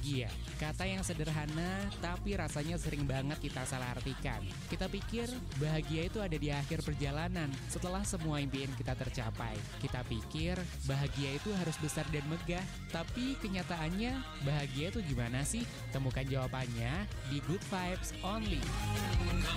Bahagia, kata yang sederhana tapi rasanya sering banget kita salah artikan. Kita pikir bahagia itu ada di akhir perjalanan setelah semua impian kita tercapai. Kita pikir bahagia itu harus besar dan megah, tapi kenyataannya bahagia itu gimana sih? Temukan jawabannya di Good Vibes Only.